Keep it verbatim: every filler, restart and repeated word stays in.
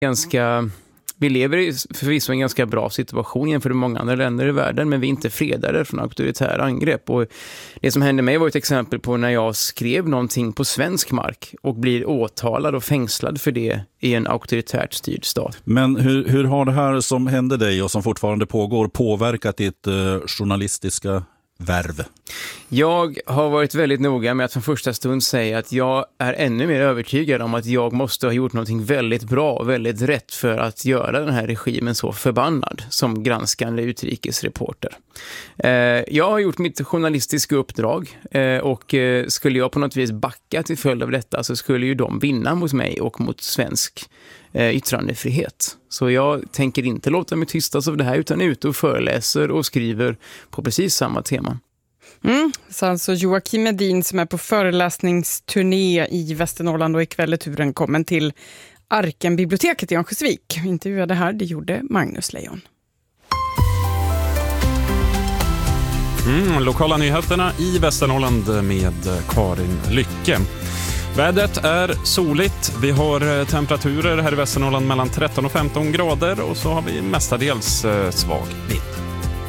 ganska... Vi lever i förvisso en ganska bra situation jämfört med många andra länder i världen, men vi är inte fredade från auktoritära angrepp. Och det som hände mig var ett exempel på när jag skrev någonting på svensk mark och blir åtalad och fängslad för det i en auktoritärt styrd stat. Men hur, hur har det här som hände dig och som fortfarande pågår påverkat ditt eh, journalistiska värv? Jag har varit väldigt noga med att från första stund säga att jag är ännu mer övertygad om att jag måste ha gjort någonting väldigt bra och väldigt rätt för att göra den här regimen så förbannad som granskande utrikesreporter. Eh, jag har gjort mitt journalistiska uppdrag eh, och eh, skulle jag på något vis backa till följd av detta så skulle ju de vinna mot mig och mot svensk eh, yttrandefrihet. Så jag tänker inte låta mig tystas av det här utan är ute och föreläser och skriver på precis samma tema. Mm, så alltså Joakim Edin som är på föreläsningsturné i Västernorrland och ikväll är turen kommen till Arkenbiblioteket i Örnsköldsvik. Intervjuade här, det gjorde Magnus Lejon. Mm, lokala nyheterna i Västernorrland med Karin Lycke. Vädret är soligt. Vi har temperaturer här i Västernorrland mellan tretton och femton grader och så har vi mestadels svag vind.